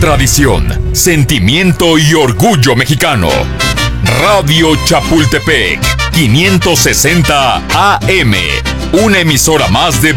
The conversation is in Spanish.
tradición, sentimiento y orgullo mexicano. Radio Chapultepec, 560 AM, una emisora más de